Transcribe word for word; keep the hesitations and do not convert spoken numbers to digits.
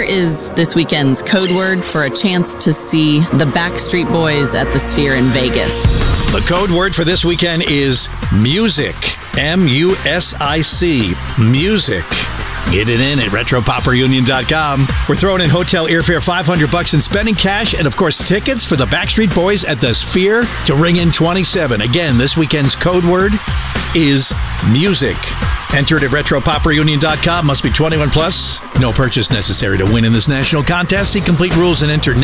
is this weekend's code word for a chance to see the Backstreet Boys at the Sphere in Vegas. The code word for this weekend is music. M U S I C. Music. Get it in at retro pop reunion dot com. We're throwing in hotel airfare, five hundred bucks in spending cash, and of course tickets for the Backstreet Boys at the Sphere to ring in twenty-seven. Again, this weekend's code word is music. Enter it at retro pop reunion dot com. Must be twenty-one plus. No purchase necessary to win in this national contest. See complete rules and enter now.